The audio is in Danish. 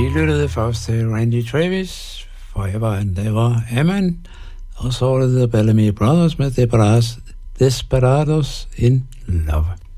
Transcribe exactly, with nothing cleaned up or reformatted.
lyttede først til Randy Travis, Forever and Ever Amen, og så var det The Bellamy Brothers med Desperados in Love.